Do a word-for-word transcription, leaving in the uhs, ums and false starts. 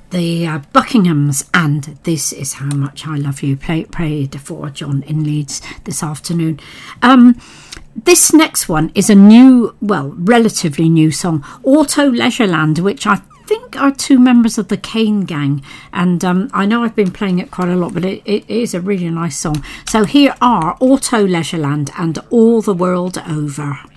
the uh, Buckinghams, and This Is How Much I Love You, play, played for John in Leeds this afternoon. Um, this next one is a new, well, relatively new song, Auto Leisureland, which I think are two members of the Kane Gang, and um, I know I've been playing it quite a lot, but it, it is a really nice song. So here are Auto Leisureland and All the World Over.